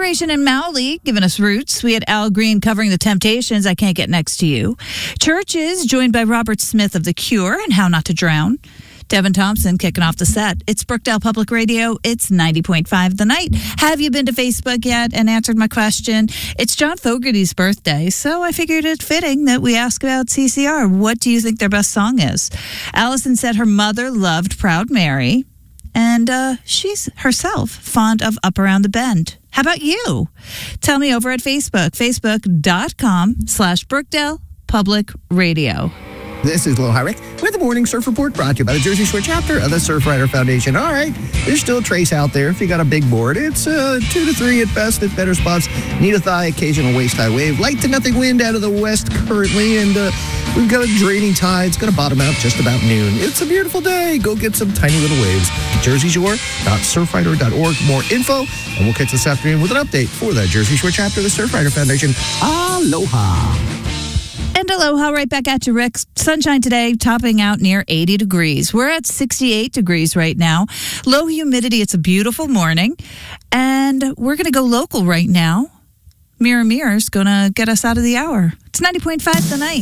Generation in Mowley giving us roots. We had Al Green covering The Temptations, I Can't Get Next to You. Churches joined by Robert Smith of The Cure and How Not to Drown. Devin Thompson kicking off the set. It's Brookdale Public Radio. It's 90.5 The Night. Have you been to Facebook yet and answered my question? It's John Fogerty's birthday, so I figured it fitting that we ask about CCR. What do you think their best song is? Allison said her mother loved Proud Mary, and she's herself fond of Up Around the Bend. How about you? Tell me over at Facebook, facebook.com/Brookdale Public Radio. This is Lil High Rick with the Morning Surf Report, brought to you by the Jersey Shore chapter of the Surfrider Foundation. All right, there's still trace out there. If you got a big board, it's 2 to 3 at best at better spots. Knee to thigh, occasional waist-high wave. Light to nothing wind out of the west currently, and we've got a draining tide. It's going to bottom out just about noon. It's a beautiful day. Go get some tiny little waves. JerseyShore.surfrider.org. More info, and we'll catch this afternoon with an update for the Jersey Shore chapter of the Surfrider Foundation. Aloha. And aloha, right back at you, Rick. Sunshine today, topping out near 80 degrees. We're at 68 degrees right now. Low humidity. It's a beautiful morning. And we're going to go local right now. Mirror Mirror's going to get us out of the hour. It's 90.5 The Night.